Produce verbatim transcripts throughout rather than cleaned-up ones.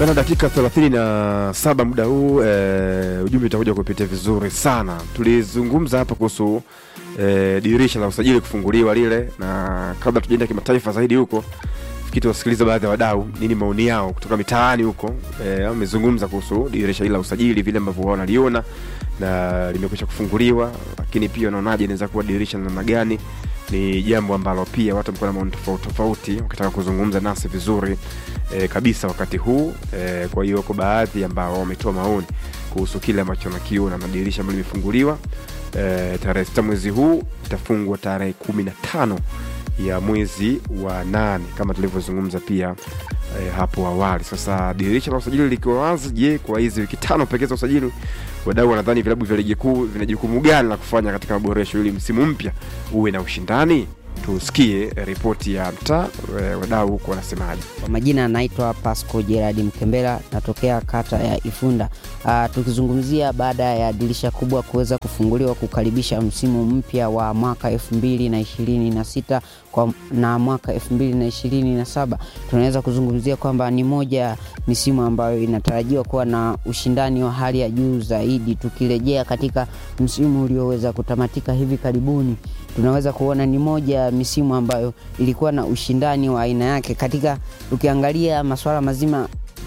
Bana dakika thelathini na saba muda huu e, ujumbe utakuja kupitia vizuri sana. Tulizungumza hapa kuhusu e, dirisha la usajili kufunguliwa lile, na kabla tujaenda kimataifa zaidi huko, fikiri tuwasikilize baadhi ya wadau nini maoni yao kutoka mitaani huko. Eh wamezungumza kuhusu dirisha hili la usajili vile ambavyo wao wanaliona na limekwisha kufunguliwa, lakini pia wanaonaje inaweza kuwa dirisha la namna gani. Ni jambo ambalo pia watu mko na maoni tofauti tofauti wakitaka kuzungumza nasi vizuri e, kabisa wakati huu. E, kwa hiyo kwa baadhi ambao wametoa maoni kuhusu kile ambacho nakiona na dirisha ambalo limefunguliwa e, tarehe sita mwezi huu, itafungwa tarehe kumi na tano ya mwezi wa nane kama tulivyozungumza pia e, hapo awali. Sasa dirisha la usajili likiwa wazi, je, kwa hizi wiki tano pekee za usajili, wadau wanadhani vilabu vya ligi kuu vina jukumu gani la kufanya katika maboresho ili msimu mpya uwe na ushindani? Tusikie ripoti ya mtaa e, wadau huko wanasemaje. Kwa majina naitwa Pasco Gerard Mkembela, natokea kata ya Ifunda. Uh, tukizungumzia baada ya dirisha kubwa kuweza kufunguliwa kukaribisha msimu mpya wa mwaka elfu mbili na ishirini na sita kwa na mwaka elfu mbili na ishirini na saba, tunaweza kuzungumzia kwamba ni moja misimu ambayo inatarajiwa kuwa na ushindani wa hali ya juu zaidi. Tukirejea katika msimu ulioweza kutamatika hivi karibuni, tunaweza kuona ni moja misimu ambayo ilikuwa na ushindani wa aina yake. Katika ukiangalia masuala mazima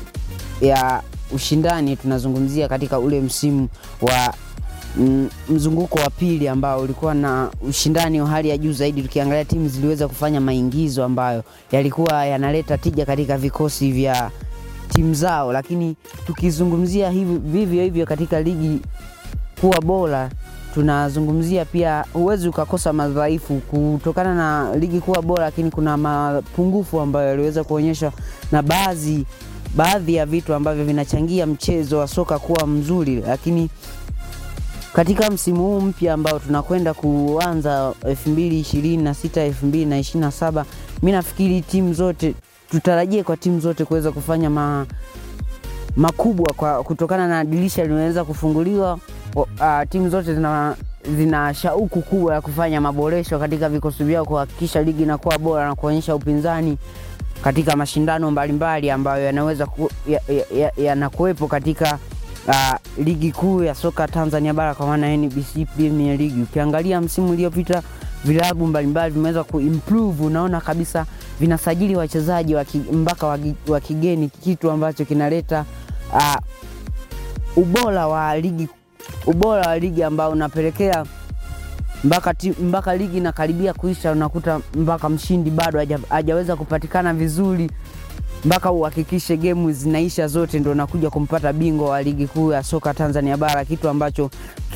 ya ushindani, tunazungumzia katika ule msimu wa mm, mzunguko wa pili ambao ulikuwa na ushindani wa hali ya juu zaidi. Tukiangalia timu ziliweza kufanya maingizo ambayo yalikuwa yanaleta tija katika vikosi vya timu zao. Lakini tukizungumzia hivi vivyo hivyo katika ligi kuwa bora, tunazungumzia pia uwezo ukakosa madhaifu kutokana na ligi kuwa bora, lakini kuna mapungufu ambayo yaliweza kuonyeshwa na baadhi baadhi ya vitu ambavyo vinachangia mchezo wa soka kuwa mzuri. Lakini katika msimu huu mpya ambao tunakwenda kuanza elfu mbili ishirini na sita elfu mbili na ishirini na saba, mimi nafikiri timu zote tutarajie kwa timu zote kuweza kufanya ma, makubwa kwa kutokana na dirisha linaweza kufunguliwa. Uh, timu zote zina zina shauku kubwa ya kufanya maboresho katika vikosi vyao kuhakikisha ligi inakuwa bora na kuonyesha upinzani katika mashindano mbalimbali ambayo yanaweza yanakuepo ya, ya, ya katika uh, ligi kuu ya soka Tanzania bara kwa maana N B C Premier League. Ukiangalia msimu uliopita vilabu mbalimbali vimeweza kuimprove, unaona kabisa vinasajili wachezaji wa mpaka wa kigeni, kitu ambacho kinaleta uh, ubora wa ligi ubora wa ligi ambao unapelekea mpaka mpaka ligi inakaribia kuisha, unakuta mpaka mshindi bado haja, hajaweza kupatikana vizuri, mpaka uhakikishe game zinaisha zote ndio unakuja kumpata bingwa wa ligi kuu ya soka Tanzania bara, kitu ambacho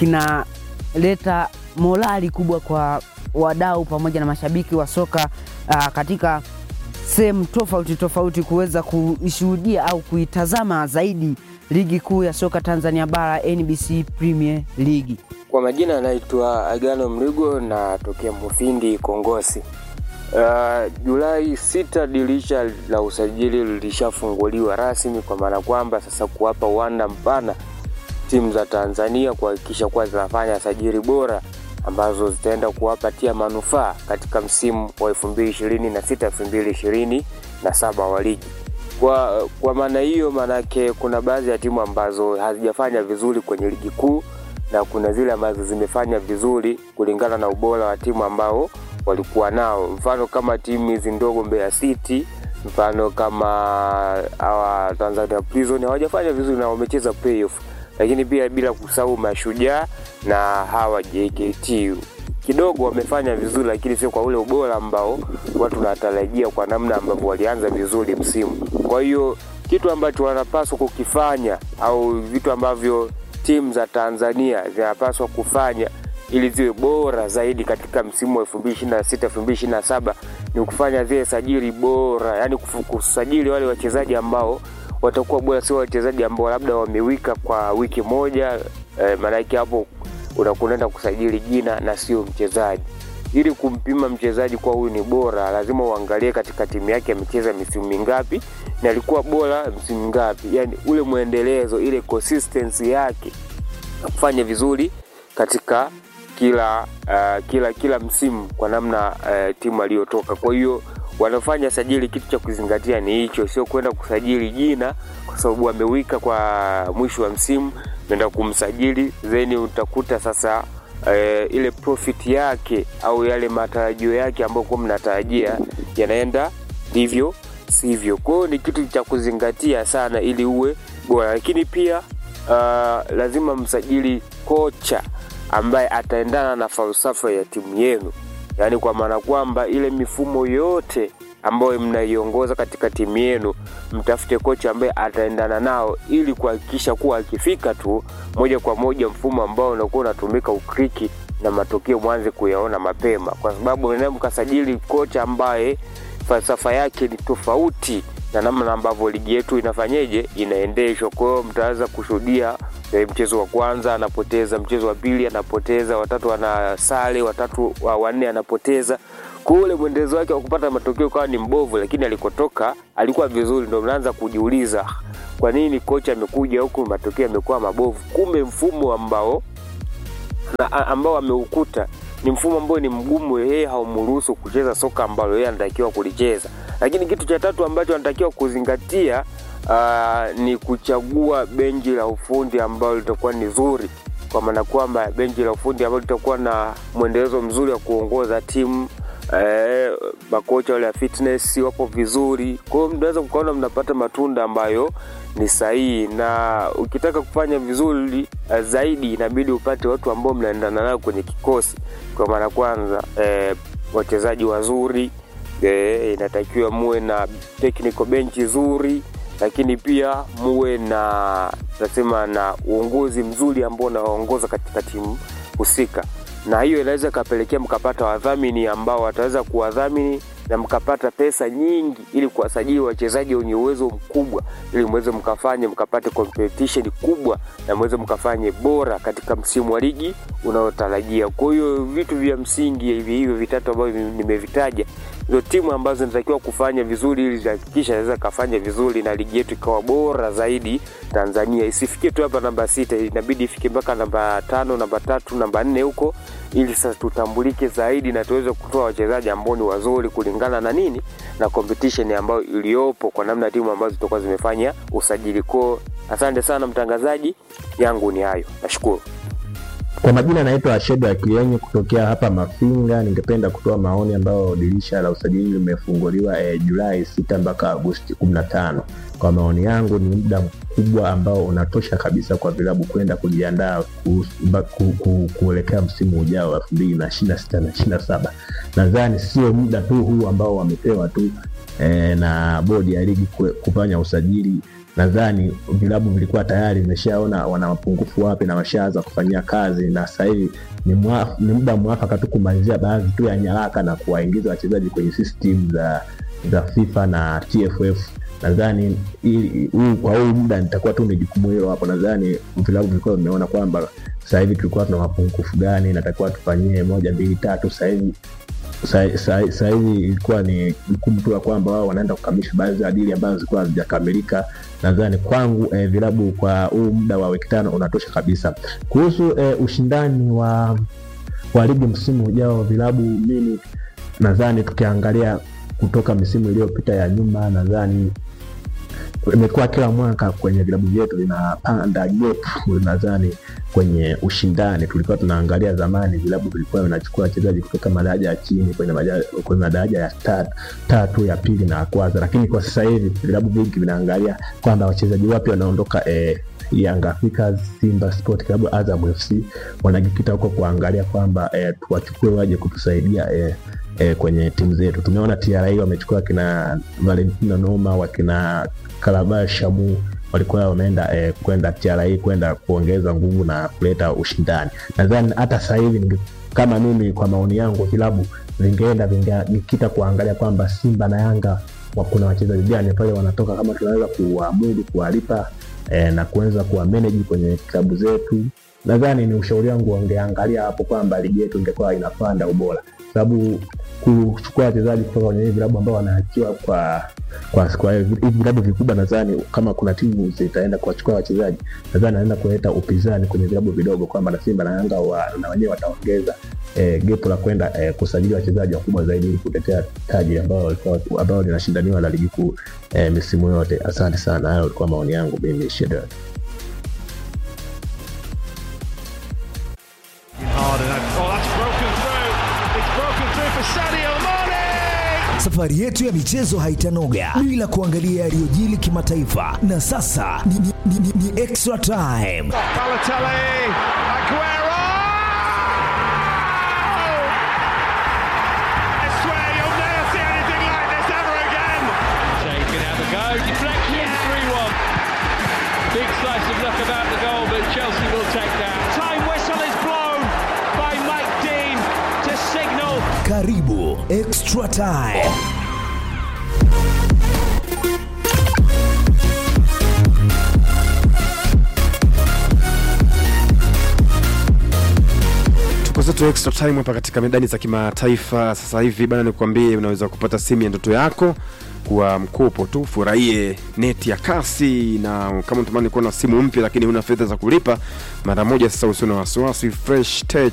kinaleta morali kubwa kwa wadau pamoja na mashabiki wa soka uh, katika sehemu tofauti tofauti kuweza kuishuhudia au kuitazama zaidi ligi kuu ya soka Tanzania bara N B C Premier League. Kwa majina naitwa Agano Mligo na tokea Mufindi Kongosi. Uh, Julai sita dirisha la usajili lilishafunguliwa rasmi, kwa maana kwamba sasa kuwapa uwanda mpana timu za Tanzania kuhakikisha kwa zinafanya sajili bora ambazo zitaenda kuwapatia manufaa katika msimu wa elfu mbili ishirini na sita elfu mbili ishirini na saba wa ligi. Kwa kwa maana hiyo, manake kuna baadhi ya timu ambazo hazijafanya vizuri kwenye ligi kuu na kuna zile ambazo zimefanya vizuri kulingana na ubora wa timu ambao walikuwa nao. Mfano kama timu hizi ndogo, Mbeya City, mfano kama hawa Tanzania Prison hawajafanya vizuri na wamecheza playoff. Lakini pia bila kusahau Mashujaa na hawa J K T kidogo wamefanya vizuri, lakini sio kwa ule ubora ambao watu wanatarajia kwa namna ambavyo walianza vizuri msimu. Kwa hiyo kitu ambacho wanapaswa kukifanya au vitu ambavyo timu za Tanzania zinapaswa kufanya ili ziwe bora zaidi katika msimu wa elfu mbili ishirini na sita elfu mbili ishirini na saba ni kufanya zile sajili bora, yani kusajili wale wachezaji ambao watakuwa bora, sio wachezaji ambao labda wamewika kwa wiki moja. Eh, maana yake hapo unakwenda kusajili jina na sio mchezaji. Ili kumpima mchezaji kwa huyu ni bora, lazima uangalie katika timu yake amecheza misimu mingapi na alikuwa bora msimu ngapi, yani ule muendelezo, ile consistency yake kufanya vizuri katika kila uh, kila kila msimu kwa namna uh, timu aliyotoka. Kwa hiyo wanafanya sajili, kitu cha kuzingatia ni hicho, sio kwenda kusajili jina kwa sababu amewika kwa mwisho wa msimu nenda kumsajili then utakuta sasa e, ile profit yake au yale matarajio yake ambayo kwa mnatarajia yanaenda ndivyo sivyo. Kwa hiyo ni kitu cha kuzingatia sana ili uwe bora. Lakini pia uh, lazima msajili kocha ambaye ataendana na falsafa ya timu yenu. Yaani kwa maana kwamba ile mifumo yote ambayo mnaiongoza katika timu yenu, mtafute kocha ambaye ataendana nao ili kuhakikisha kuwa akifika tu moja kwa moja mfumo ambao unakuwa unatumika ukriki na matokeo mwanze kuyaona mapema. Kwa sababu mnaenda mkasajili kocha ambaye falsafa yake ni tofauti na namna ambavyo ligi yetu inafanyeje inaendeshwa. Kwa hiyo mtaanza kushuhudia e, mchezo wa kwanza anapoteza, mchezo wa pili anapoteza, watatu anasale, watatu wa wanne anapoteza. Kule mwendezo wake wa kupata matokeo kwa ni mbovu, lakini alikotoka alikuwa vizuri. Ndio mnaanza kujiuliza kwa nini kocha amekuja huku matokeo yamekuwa mabovu. Kumbe mfumo ambao na, ambao ameukuta ni mfumo ambao ni mgumu, yeye haumruhusu kucheza soka ambalo yeye anatakiwa kulicheza. Lakini kitu cha tatu ambacho anatakiwa kuzingatia uh, ni kuchagua benchi la ufundi ambalo litakuwa ni zuri, kwa maana kwamba benchi la ufundi ambalo litakuwa na mwendelezo mzuri wa kuongoza timu. Eh, makocha wale fitness wapo vizuri. Kwa hiyo mnaweza kuona mnapata matunda ambayo ni sahihi. Na ukitaka kufanya vizuri uh, zaidi inabidi upate watu ambao mnaendana nao kwenye kikosi. Kwa maana kwanza eh, wachezaji wazuri, eh, inatakiwa muwe na technical bench nzuri, lakini pia muwe na nasema na uongozi mzuri ambao unaongoza katika timu husika. Na hiyo inaweza kapelekea mkapata wadhamini ambao wataweza kuwadhamini na mkapata pesa nyingi ili kuwasajili wachezaji wenye uwezo mkubwa ili mweze mkafanye mkapate competition kubwa na mweze mkafanye bora katika msimu wa ligi unaotarajia. Kwa hiyo vitu vya msingi hivi hivyo vitatu ambavyo nimevitaja ndio timu ambazo zinatakiwa kufanya vizuri ili zihakikisha zaweza kufanya vizuri na ligi yetu ikawa bora zaidi Tanzania. Isifikie tu hapa namba sita, inabidi ifike mpaka namba tano, namba tatu, namba nne huko ili sasa tutambulike zaidi na tuweze kutoa wachezaji ambao ni wazuri kulingana na nini na competition ambayo iliyopo kwa namna timu ambazo zitakuwa zimefanya usajili. Kwa asante sana mtangazaji, yangu ni hayo. Nashukuru. Kwa majina naitwa Asheda Kienye kutokea hapa Mafinga. Ningependa kutoa maoni ambayo dirisha la usajili limefunguliwa eh, Julai sita mpaka Agosti kumi na tano. Kwa maoni yangu ni muda mkubwa ambao unatosha kabisa kwa vilabu kwenda kujiandaa ku, ku, ku, kuelekea msimu ujao elfu mbili na ishirini na sita na ishirini na saba. Nadhani sio muda tu huu ambao wamepewa tu eh, na bodi ya ligi kufanya usajili. Nadhani vilabu vilikuwa tayari vimeshaona wana mapungufu wapi na washaanza kufanyia kazi, na sasa hivi ni, ni muda mwafaka tu kumalizia baadhi tu ya nyaraka na kuwaingiza wachezaji kwenye system za za FIFA na T F F. Nadhani huu kwa huu muda nitakuwa tu ni jukumu hilo hapo. Nadhani vilabu vilikuwa vimeona kwamba sasa hivi tulikuwa tuna mapungufu gani, natakiwa tufanyie moja mbili tatu. Sasa hivi sasa hivi ilikuwa ni jukumu tu kwamba wao wanaenda kukamilisha baadhi ya dili ambazo zilikuwa hazijakamilika. Nadhani kwangu eh, vilabu kwa huu muda wa wiki tano unatosha kabisa. Kuhusu eh, ushindani wa wa ligi msimu ujao, vilabu mimi nadhani tukiangalia kutoka misimu iliyopita ya nyuma, nadhani imekuwa kila mwaka kwenye vilabu vyetu vinapanda gap. Nadhani kwenye ushindani tulikuwa tunaangalia zamani vilabu vilikuwa vinachukua wachezaji kutoka madaraja ya chini kwenye kwenye madaraja ya tatu, tatu ya pili na kwanza, lakini kwa sasa hivi vilabu vingi vinaangalia kwamba wachezaji wapi wanaondoka eh, Young Africans, Simba Sport Club, Azam F C wanajikita huko kuangalia kwamba eh, tuwachukue waje kutusaidia eh, eh, kwenye timu zetu. Tumeona T R A wamechukua kina Valentino Noma, wakina Kalaba Shamu walikuwa wameenda eh, kwenda T R A kwenda kuongeza nguvu na kuleta ushindani. Nadhani hata sasa hivi kama mimi kwa maoni yangu vilabu vingeenda vingekita kuangalia kwamba Simba na Yanga kuna wachezaji gani pale wanatoka, kama tunaweza kuamudu kuwalipa eh, na kuanza kuwa manage kwenye klabu zetu. Nadhani ni ushauri wangu wangeangalia hapo kwamba ligi yetu ingekuwa inapanda ubora, sababu kuchukua wachezaji kutoka kwenye vilabu ambao wanaachiwa kwa kwa kwa hivi vilabu vikubwa. Nadhani kama kuna timu zitaenda kuchukua wachezaji, nadhani anaenda kuleta upinzani kwenye vilabu vidogo, kwamba na Simba na Yanga wa, na wenyewe wataongeza eh, gepo la kwenda eh, kusajili wachezaji wakubwa zaidi ili kutetea taji ambao ambao linashindaniwa na ligi kuu eh, misimu yote. Asante sana, hayo kwa maoni yangu mimi Shedder. Safari yetu ya michezo haitanoga bila kuangalia yaliyojili kimataifa, na sasa ni, ni, ni, ni, ni extra time. Balotelli, Aguero! I swear you'll never see anything like this ever again. Shea can have a go, deflection, three one. Big slice of luck about the goal, but Chelsea will take that. Time whistle is blown by Mike Dean to signal. Karibu extra time. Tuko extra time hapa katika medani za kimataifa. Sasa hivi bana, nikwambie unaweza kupata simu ya ndoto yako kwa mkopo tu. Furahie neti ya kasi, na kama unatamani kuwa na simu mpya lakini huna fedha za kulipa mara moja, sasa usio na wasiwasi. Fresh Tech